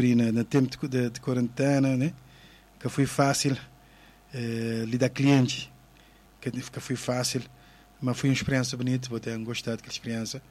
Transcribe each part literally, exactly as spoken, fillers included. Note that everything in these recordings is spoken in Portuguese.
sempre no, no tempo de, de, de quarentena, né? Que foi fácil uh, lidar com clientes, que, que foi fácil, mas foi uma experiência bonita, vou ter gostado daquela experiência.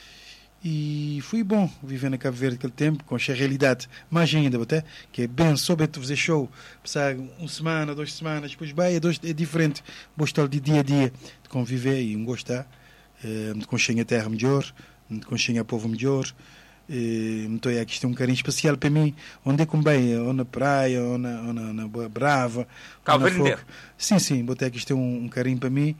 E foi bom viver na Cabo Verde aquele tempo, com essa realidade, mais ainda, até, que é bem sobre tu fazer show, passar uma semana, duas semanas, depois vai, é, dois, é diferente, gostar de dia a dia, de conviver e um gostar, uh, de conhecer a terra melhor, de conhecer o povo melhor. Então é que isto é um carinho especial para mim, onde é que bem, ou na praia, ou na, ou na, na Brava, ou na Fogo. Sim, sim, botei que isto é um, um carinho para mim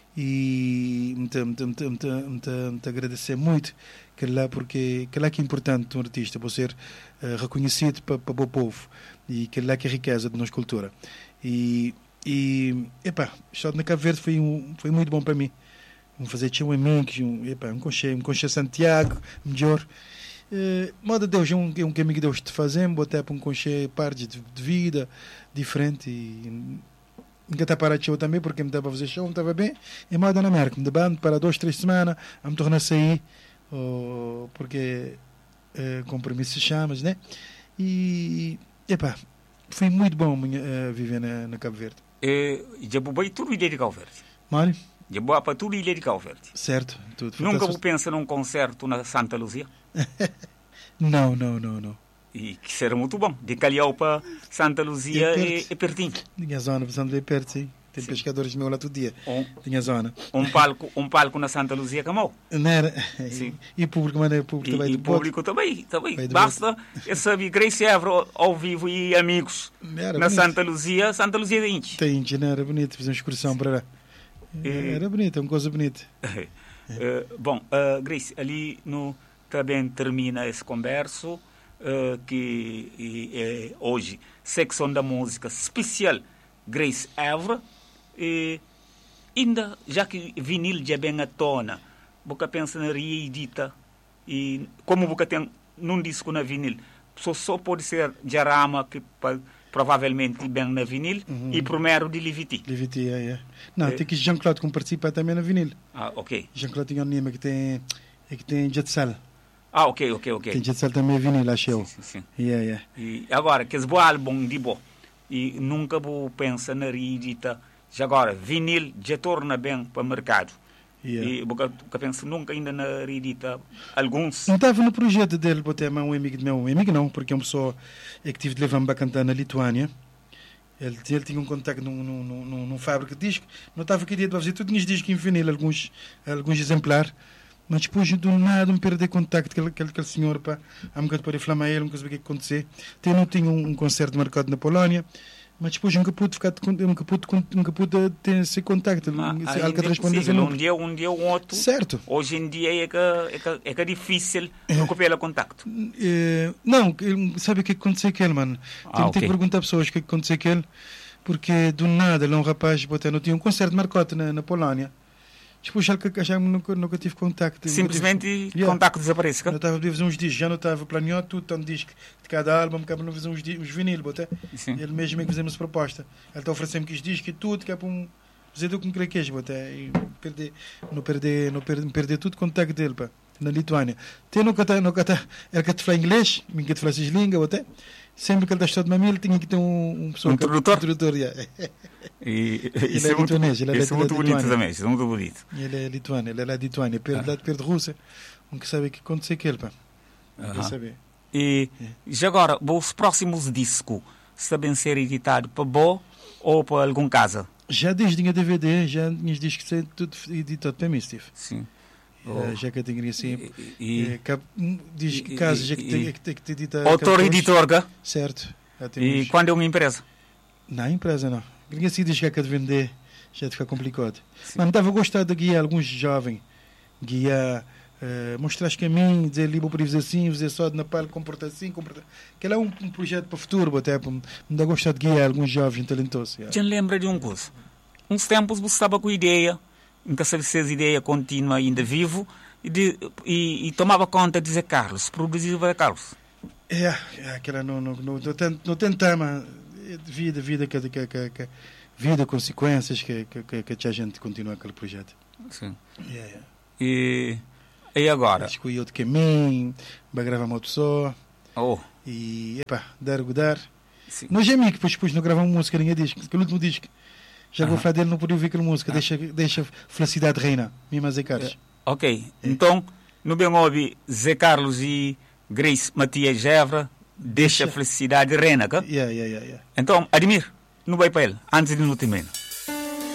e me me agradecer muito que lá, porque que lá que é importante um artista, por ser uh, reconhecido para, para o povo e que lá que é a riqueza da nossa cultura. E, e epá, estar na Cabo Verde foi, um, foi muito bom para mim. Vamos fazer tinha um amigo, um, epá, um conche, um conche Santiago, melhor. Uh, moda Deus é um, é um caminho que Deus te fazemos, botar para um conche parte de, de vida diferente e nunca está para show também porque me estava a fazer show, me estava bem e moda na América, me bando para duas, três semanas a me tornar a sair oh, porque uh, compromissos chamas, né? E epá, foi muito bom uh, viver na, na Cabo Verde. E já bobei tudo ilha de Cabo Verde. Mário? Já boa para tudo ilha de Cabo Verde. Certo. Tudo. Nunca vou pensar num concerto na Santa Luzia? Não, não, não, não. E que será muito bom. De Calhau para Santa Luzia é, é pertinho. Tinha zona, precisando de perto, sim. Tem sim. Pescadores meus lá todo dia. Um, Tinha zona. Um palco, um palco na Santa Luzia Camau. Não era? Sim. E o público, mas o público e, também. E o público também, também. Basta, eu sabia, Grace Évora ao vivo e amigos era na bonito. Santa Luzia, Santa Luzia de Inti. Tem Inti, não era bonito, fiz uma excursão sim. Para lá. E... Era bonito, é uma coisa bonita. É. Uh, bom, uh, Grace, ali no, também termina esse converso, uh, que e, é, hoje, secção da música especial Grace Évora, e ainda, já que vinil já bem à tona, você pensa na reedita, e como você tem num disco na vinil, só, só pode ser Jarama, que provavelmente bem na vinil, uhum. E primeiro de Liviti. Liviti, é, é. Não, é. Tem que Jean-Claude que participa também na vinil. Ah, ok. Jean-Claude tem um nome que tem, que tem Jetsal. Ah, ok, ok, ok. Tem Jetsal também vinil, acho eu. Sim, sim, sim. Yeah, yeah. E agora, que esse bom álbum de bom, e nunca vou pensar na reedita, já agora, vinil já torna bem para o mercado. Yeah. E eu penso nunca ainda na reedita alguns. Não estava no projeto dele, botar um amigo meu, um amigo não, porque é uma pessoa é que tive de levar-me para cantar na Lituânia. Ele, ele tinha um contacto num, num, num, num fábrica de disco, não estava aqui dia de fazer, tu tinhas discos em vinil, alguns, alguns exemplares, mas depois do nada me perdi contato com aquele, aquele senhor, pá, há um bocado para inflamar ele, nunca sabia o que acontecer. Até não tinha um, um concerto marcado na Polónia. Mas depois nunca pude ficar, nunca pude, nunca pude ter esse contacto. Ah, um dia, um dia, um outro. Certo. Hoje em dia é que é, que, é, que é difícil é. Recuperar contacto. É, não, sabe o que aconteceu com ele, mano? Ah, Tenho okay. que perguntar a pessoas o que aconteceu com ele, porque do nada ele é um rapaz, boté, não tinha um concerto marcado na, na Polónia. Depois já, já nunca, nunca tive contacto. Simplesmente tive... yeah. Contacto desaparece. Eu estava a fazer uns discos, já não estava planeado tudo, tanto disco de cada álbum, acaba não fazer uns, uns vinil, boté. Ele mesmo é que fizemos proposta. Ele está oferecendo-me os discos e tudo, que é para um fazer do que me queres, boté. E perder, não perder, não perder, perder tudo contacto dele, pá, na Lituânia. Tem nunca tá, nunca tá, ele quer te falar inglês, me quer te falar essas línguas, boté. Sempre que ele está de mamilo, ele tinha que ter um, um pessoa um tradutor. Um tradutor, yeah. E, ele isso é é muito, lituanês, ele isso é muito bonito também, isso é muito bonito. Ele é lituano, ele é lá de Lituânia, perto, ah. perto de Rússia, nunca sabe o que aconteceu com ele, pá. Não quer saber. E já agora, os próximos discos sabem ser editados para Bo ou para algum casa? Já desde tinha D V D, já tinha discos tudo editado para mim, Steve. Sim. Oh. Já que eu tenho assim, e, é, cap, diz que casos já que tem que, que, que edita. Autor editor, certo. E uns... quando é uma empresa? Não, empresa não. Ninguém se diz que é que de vender, já fica complicado. Sim. Mas estava a gostar de guiar alguns jovens, guiar, uh, mostrar os caminhos, dizer ali, vou fazer assim, fazer só de Napal, comportar assim, comportar. Que é um, um projeto para o futuro, até me dá gostar de guiar alguns jovens talentosos. Já lembra de um curso? Uns tempos você estava com ideia, nunca sabia se essa ideia contínua ainda vivo, e, de, e, e tomava conta de dizer Carlos, produzia para Carlos. É, é aquela não, não, não, não tem tema, vida, vida, que, que, que, que, vida, consequências, que, que, que, que a gente continua aquele projeto. Sim. Yeah, yeah. E, e agora? Escolhi outro caminho, vai gravar uma pessoa. Oh. E, epá, dar o dar. Sim. Nós é mim que depois, depois não gravamos música, ninguém disco, aquele último disco. Já Aham. vou falar dele, não podia ouvir aquela música, Ah. deixa, deixa a felicidade reina, mesmo a Zé Carlos. Ok, então, no bem ouve Zé Carlos e Grace Matias Gevra, deixa a Deixa. felicidade reina, cá? Yeah, yeah, yeah, yeah. Então, Admir, não vai para ele, antes de não terminar.